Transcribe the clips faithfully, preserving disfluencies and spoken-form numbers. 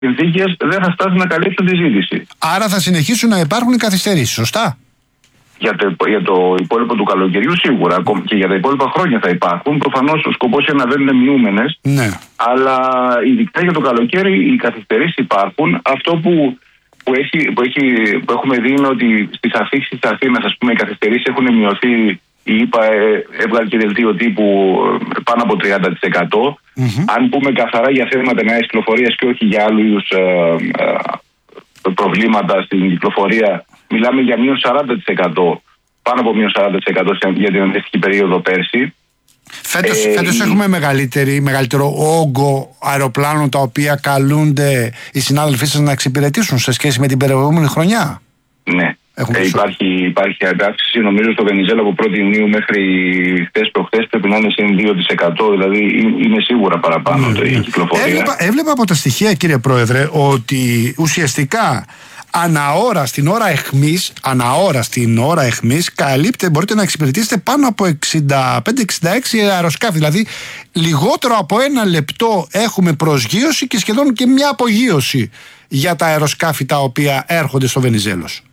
συνθήκες δεν θα φτάσουν να καλύψουν τη ζήτηση. Άρα θα συνεχίσουν να υπάρχουν οι καθυστερήσεις, σωστά? Για το, για το υπόλοιπο του καλοκαιριού σίγουρα, και για τα υπόλοιπα χρόνια θα υπάρχουν. Προφανώς ο σκοπός είναι να δεν είναι μειούμενες. Ναι. Αλλά ειδικά για το καλοκαίρι οι καθυστερήσεις υπάρχουν. Αυτό που, που, έχει, που, έχει, που έχουμε δει είναι ότι στις αφήξεις της Αθήνας, ας πούμε, οι καθυστερήσεις έχουν μειωθεί. Η ΕΠΑ έβγαλε και δελτίο τύπου πάνω από τριάντα τοις εκατό. Mm-hmm. Αν πούμε καθαρά για θέματα νέας κυκλοφορίας και όχι για άλλους ε, ε, προβλήματα στην κυκλοφορία, μιλάμε για μείον σαράντα τοις εκατό, πάνω από μείον σαράντα τοις εκατό για την αντίστοιχη περίοδο πέρσι. Φέτος, ε, φέτος η... έχουμε μεγαλύτερη, μεγαλύτερο όγκο αεροπλάνων τα οποία καλούνται οι συνάδελφοί σας να εξυπηρετήσουν σε σχέση με την προηγούμενη χρονιά. Ναι. Ε, υπάρχει, υπάρχει αύξηση, νομίζω, στο Βενιζέλο από πρώτη Ιουνίου μέχρι χθες προχθές πρέπει να είναι σε δύο τοις εκατό, δηλαδή είναι σίγουρα παραπάνω mm. η κυκλοφορία. Έβλεπα, έβλεπα από τα στοιχεία, κύριε Πρόεδρε, ότι ουσιαστικά αναώρα στην ώρα εχμής, αναώρα στην ώρα εχμής καλύπτε, μπορείτε να εξυπηρετήσετε πάνω από εξήντα πέντε εξήντα έξι αεροσκάφη. Δηλαδή λιγότερο από ένα λεπτό έχουμε προσγείωση και σχεδόν και μια απογείωση για τα αεροσκάφη τα οποία έρχονται στο Βενιζέλος.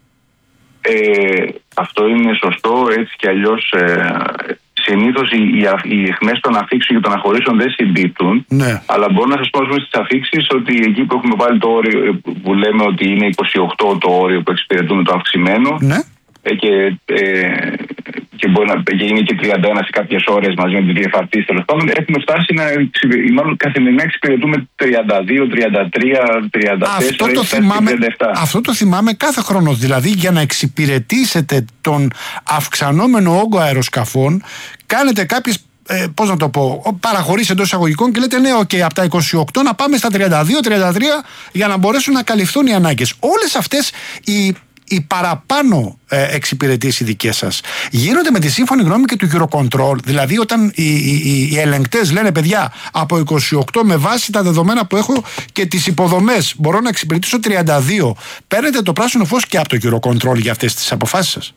Ε, αυτό είναι σωστό, έτσι κι αλλιώς ε, συνήθως οι, οι, οι αιχμές των αφήξεων και των αχωρήσεων δεν συμπίπτουν. Ναι. Αλλά μπορώ να σας πω στις αφήξεις ότι εκεί που έχουμε βάλει το όριο που λέμε ότι είναι είκοσι οκτώ το όριο που εξυπηρετούμε το αυξημένο, ναι. ε, και, ε, και μπορεί να και είναι και τριάντα ένα σε κάποιες ώρες μαζί με τη διεφαρτίση, τέλος πάντων, έχουμε φτάσει να μάλλον καθημερινά εξυπηρετούμε τριάντα δύο, τριάντα τρία, τριάντα τέσσερα, αυτό το θυμάμαι, τριάντα επτά. Αυτό το θυμάμαι κάθε χρόνο. Δηλαδή για να εξυπηρετήσετε τον αυξανόμενο όγκο αεροσκαφών κάνετε κάποιες, ε, πώς να το πω, παραχωρήσεις εντός εισαγωγικών και λέτε ναι, οκ, okay, από τα είκοσι οκτώ να πάμε στα τριάντα δύο, τριάντα τρία για να μπορέσουν να καλυφθούν οι ανάγκες. Όλες αυτές οι οι παραπάνω ε, εξυπηρετήσεις δικές σας γίνονται με τη σύμφωνη γνώμη και του Eurocontrol. Δηλαδή όταν οι, οι, οι ελεγκτές λένε παιδιά από είκοσι οκτώ με βάση τα δεδομένα που έχω και τις υποδομές μπορώ να εξυπηρετήσω τριάντα δύο, παίρνετε το πράσινο φως και από το Eurocontrol για αυτές τις αποφάσεις σας?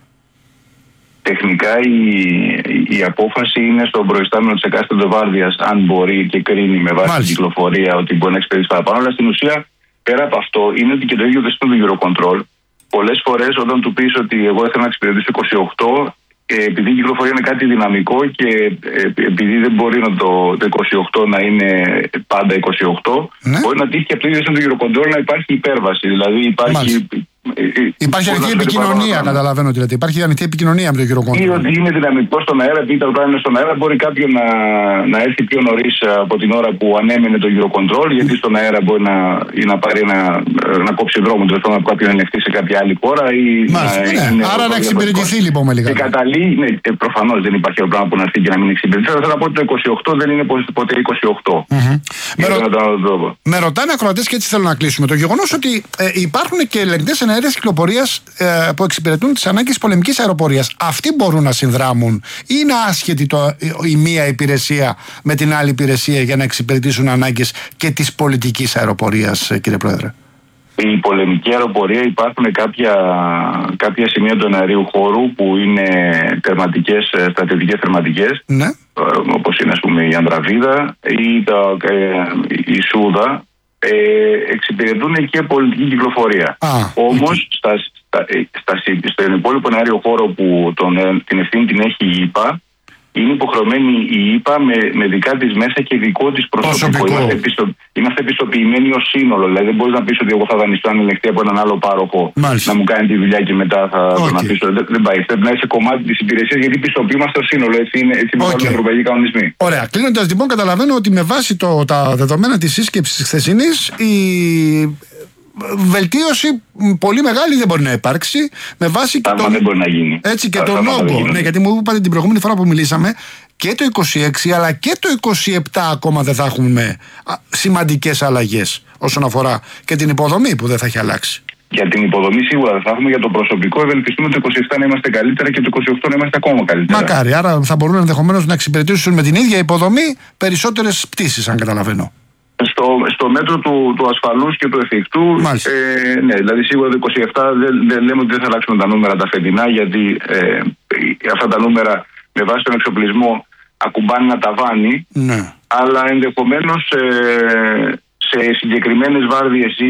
Τεχνικά η, η απόφαση είναι στον προϊστάμενο της εκάστοτε βάρδιας, αν μπορεί και κρίνει με βάση την κυκλοφορία ότι μπορεί να εξυπηρετήσει παραπάνω. Αλλά στην ουσία, πέρα από αυτό, είναι ότι και το ίδιο δεστό του Eurocontrol. Πολλές φορές όταν του πεις ότι εγώ θέλω να εξυπηρετήσω είκοσι οκτώ, ε, επειδή η κυκλοφορία είναι κάτι δυναμικό και ε, επειδή δεν μπορεί να το, το είκοσι οκτώ να είναι πάντα είκοσι οκτώ, ναι. μπορεί να τύχει και από το ίδιο του Eurocontrol να υπάρχει υπέρβαση. Δηλαδή υπάρχει... Υπάρχει ανοιχτή επικοινωνία, καταλαβαίνω ότι λέτε. Υπάρχει ανοιχτή επικοινωνία με το Eurocontrol. Ή ότι είναι δυναμικό στον αέρα, επειδή τα αεροπλάνα είναι στον αέρα, μπορεί κάποιον να, να έρθει πιο νωρίς από την ώρα που ανέμενε το Eurocontrol, γιατί στον αέρα μπορεί να, ή να πάρει ένα, να κόψει δρόμο, δηλαδή να κάποιον ελεγχθεί σε κάποια άλλη χώρα. Ή Μάλιστα, να, ναι. είναι άρα να εξυπηρετηθεί λοιπόν με λίγα. Και καταλήγει, ναι, προφανώς δεν υπάρχει αεροπλάνο που να έρθει και να μην εξυπηρετηθεί. Αλλά θέλω να πω ότι το είκοσι οκτώ δεν είναι ποτέ είκοσι οκτώ. Mm-hmm. Με, ρω... με ρωτάνε ακροατές και έτσι θέλω να κλείσουμε. Το γεγονός ότι ε, υπάρχουν και ελεγκτές εναέρειας κυκλοφορίας ε, που εξυπηρετούν τις ανάγκες πολεμικής αεροπορίας. Αυτοί μπορούν να συνδράμουν ή είναι άσχετη το, η μία υπηρεσία με την άλλη υπηρεσία για να εξυπηρετήσουν ανάγκες και της πολιτικής αεροπορίας, κύριε Πρόεδρε? Η πολεμική αεροπορία υπάρχουν κάποια, κάποια σημεία του εναερίου χώρου που είναι τερματικές, στρατιωτικές τερματικές, ναι. όπως είναι ας πούμε η Ανδραβίδα ή τα, η Σούδα. Ε, εξυπηρετούν και πολιτική κυκλοφορία. Ah, Όμως okay. στα, στα, στα, στον υπόλοιπο αέριο χώρο που τον, την ευθύνη την έχει η ΕΠΑ, είναι υποχρεωμένη η ΕΠΑ με, με δικά της μέσα και δικό της προσωπικό. Είμαστε, πιστο, είμαστε πιστοποιημένοι ως σύνολο. Δηλαδή δεν μπορείς να πεις ότι εγώ θα δανειστώ αν ελεγχθεί από έναν άλλο πάροχο Μάλιστα. να μου κάνει τη δουλειά και μετά θα okay. τον αφήσω. Δεν, δεν πάει. Πρέπει να είσαι κομμάτι της υπηρεσίας γιατί πιστοποιούμαστε ως σύνολο. Έτσι είναι έτσι okay. οι ευρωπαϊκοί κανονισμοί. Ωραία. Κλείνοντας λοιπόν, καταλαβαίνω ότι με βάση το, τα δεδομένα της σύσκεψης της χθεσινής η βελτίωση πολύ μεγάλη δεν μπορεί να υπάρξει με βάση και τον, δεν μπορεί να γίνει. Έτσι, και τον όγκο. Ναι, γιατί μου είπατε την προηγούμενη φορά που μιλήσαμε και το είκοσι έξι αλλά και το είκοσι επτά ακόμα δεν θα έχουμε σημαντικές αλλαγές όσον αφορά και την υποδομή που δεν θα έχει αλλάξει. Για την υποδομή σίγουρα δεν θα έχουμε, για το προσωπικό ευελπιστούμε το είκοσι επτά να είμαστε καλύτερα και το είκοσι οκτώ να είμαστε ακόμα καλύτερα. Μακάρι, άρα θα μπορούν ενδεχομένως να εξυπηρετήσουν με την ίδια υποδομή περισσότερες πτήσεις, αν καταλαβαίνω. Στο, στο μέτρο του, του ασφαλούς και του εφικτού, ε, ναι, δηλαδή σίγουρα το είκοσι επτά δεν, δεν λέμε ότι δεν θα αλλάξουμε τα νούμερα τα φετινά, γιατί ε, αυτά τα νούμερα με βάση τον εξοπλισμό ακουμπάνε ένα ταβάνι, ναι. αλλά ενδεχομένως ε, σε συγκεκριμένες βάρδιες